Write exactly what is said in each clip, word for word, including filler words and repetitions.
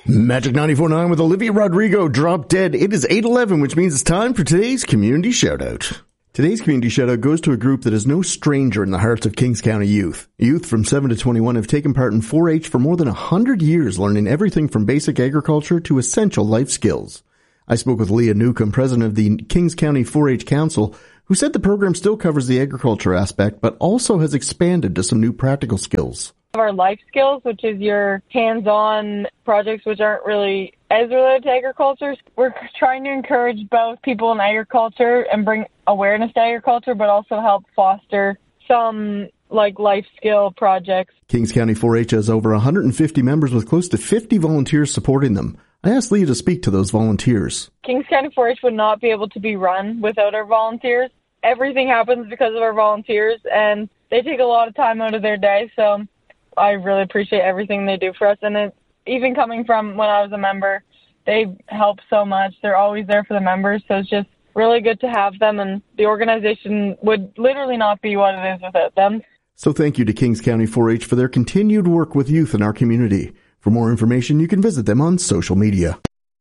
Magic ninety-four point nine with Olivia Rodrigo, Drop Dead. It is eight eleven, which means it's time for today's community shoutout. Today's community shoutout goes to a group that is no stranger in the hearts of Kings County youth. Youth from seven to twenty-one have taken part in four H for more than one hundred years, learning everything from basic agriculture to essential life skills. I spoke with Leah Newcomb, president of the Kings County four H Council, who said the program still covers the agriculture aspect, but also has expanded to some new practical skills. Our life skills, which is your hands-on projects which aren't really as related to agriculture. We're trying to encourage both people in agriculture and bring awareness to agriculture, but also help foster some like life skill projects. Kings County four H has over one hundred fifty members with close to fifty volunteers supporting them. I asked Leah to speak to those volunteers. Kings County four H would not be able to be run without our volunteers. Everything happens because of our volunteers, and they take a lot of time out of their day, so I really appreciate everything they do for us. And it, even coming from when I was a member, they help so much. They're always there for the members, so it's just really good to have them, and the organization would literally not be what it is without them. So thank you to Kings County four H for their continued work with youth in our community. For more information, you can visit them on social media.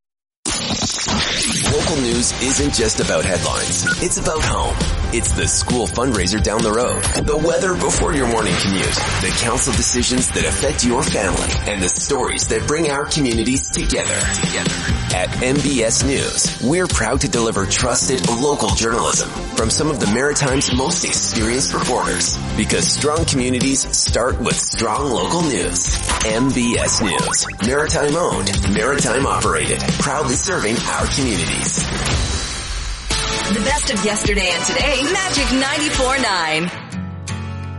Local news isn't just about headlines. It's about home. It's the school fundraiser down the road, the weather before your morning commute, the council decisions that affect your family, and the stories that bring our communities together. Together. At M B S News, we're proud to deliver trusted local journalism from some of the Maritime's most experienced reporters, because strong communities start with strong local news. M B S News, Maritime owned, Maritime operated, proudly serving our communities. The best of yesterday and today, Magic ninety-four point nine.